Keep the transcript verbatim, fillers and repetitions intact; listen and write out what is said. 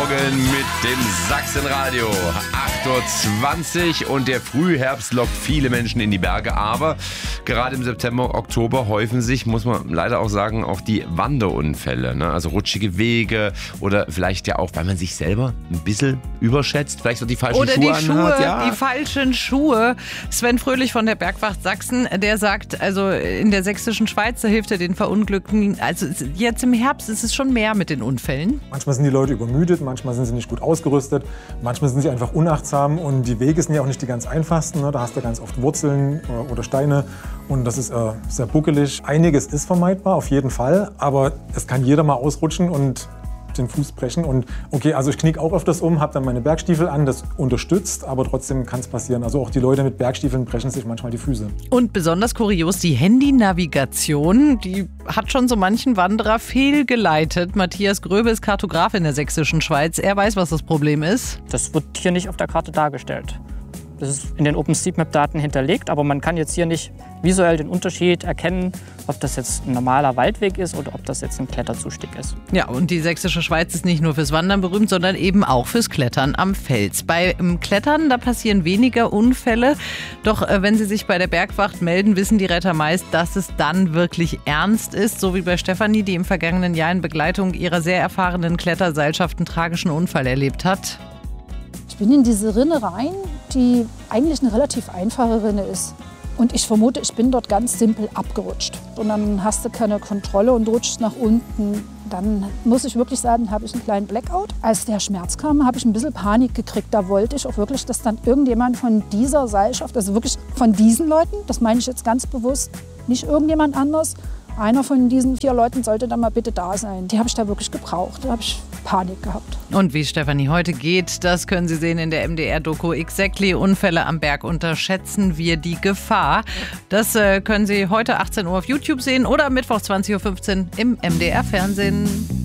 Morgen mit dem Sachsenradio. acht Uhr zwanzig und der Frühherbst lockt viele Menschen in die Berge. Aber gerade im September, Oktober häufen sich, muss man leider auch sagen, auch die Wanderunfälle. Ne? Also rutschige Wege oder vielleicht ja auch, weil man sich selber ein bisschen überschätzt, vielleicht so die falschen oder Schuhe die Schuhe, anhat. Ja. die falschen Schuhe. Sven Fröhlich von der Bergwacht Sachsen, der sagt, also in der sächsischen Schweiz, da hilft er den Verunglückten. Also jetzt im Herbst ist es schon mehr mit den Unfällen. Manchmal sind die Leute übermüdet, manchmal sind sie nicht gut ausgerüstet, manchmal sind sie einfach unachtsam und die Wege sind ja auch nicht die ganz einfachsten. Ne? Da hast du ganz oft Wurzeln oder Steine und das ist äh, sehr buckelig. Einiges ist vermeidbar, auf jeden Fall, aber es kann jeder mal ausrutschen und den Fuß brechen. Und okay, also ich knick auch öfters um, habe dann meine Bergstiefel an, das unterstützt, aber trotzdem kann es passieren. Also auch die Leute mit Bergstiefeln brechen sich manchmal die Füße. Und besonders kurios, die Handynavigation, die hat schon so manchen Wanderer fehlgeleitet. Matthias Gröbe ist Kartograf in der sächsischen Schweiz. Er weiß, was das Problem ist. Das wird hier nicht auf der Karte dargestellt. Das ist in den OpenStreetMap-Daten hinterlegt, aber man kann jetzt hier nicht visuell den Unterschied erkennen, ob das jetzt ein normaler Waldweg ist oder ob das jetzt ein Kletterzustieg ist. Ja, und die sächsische Schweiz ist nicht nur fürs Wandern berühmt, sondern eben auch fürs Klettern am Fels. Beim Klettern, da passieren weniger Unfälle. Doch äh, wenn Sie sich bei der Bergwacht melden, wissen die Retter meist, dass es dann wirklich ernst ist. So wie bei Stefanie, die im vergangenen Jahr in Begleitung ihrer sehr erfahrenen Kletterseilschaft einen tragischen Unfall erlebt hat. Ich bin in diese Rinne rein, die eigentlich eine relativ einfache Rinne ist. Und ich vermute, ich bin dort ganz simpel abgerutscht. Und dann hast du keine Kontrolle und rutschst nach unten. Dann muss ich wirklich sagen, habe ich einen kleinen Blackout. Als der Schmerz kam, habe ich ein bisschen Panik gekriegt. Da wollte ich auch wirklich, dass dann irgendjemand von dieser Seilschaft, also wirklich von diesen Leuten, das meine ich jetzt ganz bewusst, nicht irgendjemand anders, einer von diesen vier Leuten sollte dann mal bitte da sein. Die habe ich da wirklich gebraucht. Da habe ich Panik gehabt. Und wie Stefanie heute geht, das können Sie sehen in der M D R-Doku Exactly. Unfälle am Berg, unterschätzen wir die Gefahr. Das äh, können Sie heute achtzehn Uhr auf YouTube sehen oder Mittwoch zwanzig Uhr fünfzehn im M D R-Fernsehen.